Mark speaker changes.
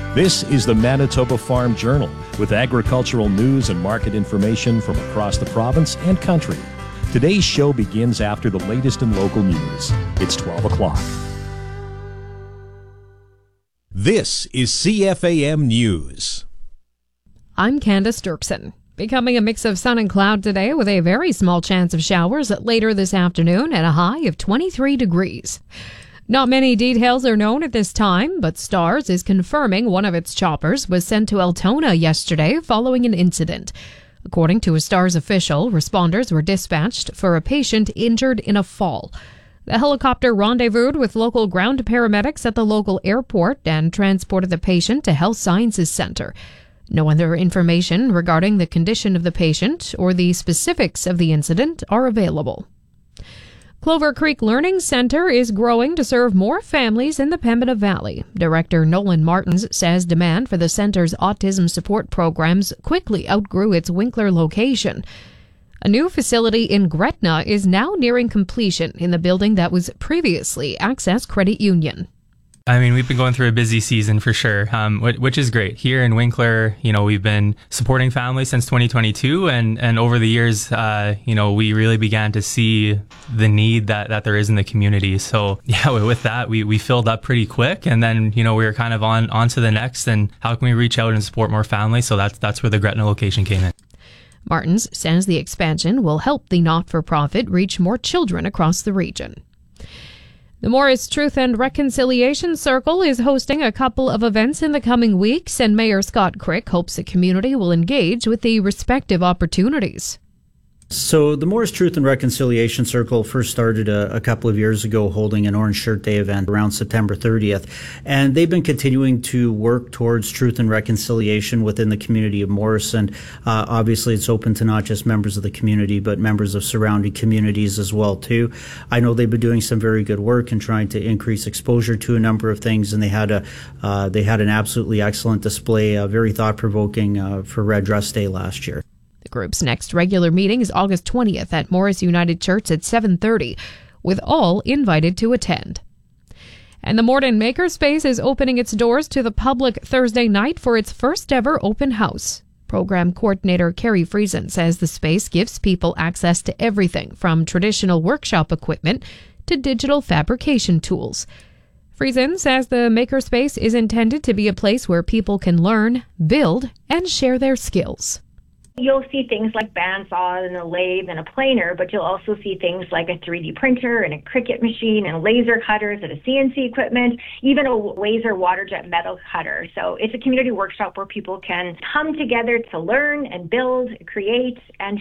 Speaker 1: This is the Manitoba Farm Journal with agricultural news and market information from across the province and country. Today's show begins after the latest in local news. It's 12 o'clock. This is CFAM News.
Speaker 2: I'm Candace Dirksen. Becoming a mix of sun and cloud today with a very small chance of showers later this afternoon at a high of 23 degrees. Not many details are known at this time, but STARS is confirming one of its choppers was sent to Altona yesterday following an incident. According to a STARS official, responders were dispatched for a patient injured in a fall. The helicopter rendezvoused with local ground paramedics at the local airport and transported the patient to Health Sciences Centre. No other information regarding the condition of the patient or the specifics of the incident are available. Clover Creek Learning Centre is growing to serve more families in the Pembina Valley. Director Nolan Martins says demand for the centre's autism support programs quickly outgrew its Winkler location. A new facility in Gretna is now nearing completion in the building that was previously Access Credit Union.
Speaker 3: I mean, we've been going through a busy season for sure, which is great. Here in Winkler, we've been supporting families since 2022, and over the years, we really began to see the need that there is in the community. So, yeah, with that, we filled up pretty quick, and then, we were kind of on to the next, and how can we reach out and support more families? So that's where the Gretna location came in.
Speaker 2: Martins says the expansion will help the not-for-profit reach more children across the region. The Morris Truth and Reconciliation Circle is hosting a couple of events in the coming weeks, and Mayor Scott Crick hopes the community will engage with the respective opportunities.
Speaker 4: So the Morris Truth and Reconciliation Circle first started a couple of years ago holding an Orange Shirt Day event around September 30th. And they've been continuing to work towards truth and reconciliation within the community of Morris. And obviously it's open to not just members of the community, but members of surrounding communities as well, too. I know they've been doing some very good work in trying to increase exposure to a number of things. And they had an absolutely excellent display, very thought-provoking for Red Dress Day last year.
Speaker 2: The group's next regular meeting is August 20th at Morris United Church at 7:30, with all invited to attend. And the Morden Makerspace is opening its doors to the public Thursday night for its first ever open house. Program coordinator Carrie Friesen says the space gives people access to everything from traditional workshop equipment to digital fabrication tools. Friesen says the Makerspace is intended to be a place where people can learn, build, and share their skills.
Speaker 5: You'll see things like bandsaws and a lathe and a planer, but you'll also see things like a 3D printer and a Cricut machine and laser cutters and a CNC equipment, even a laser water jet metal cutter. So it's a community workshop where people can come together to learn and build, create, and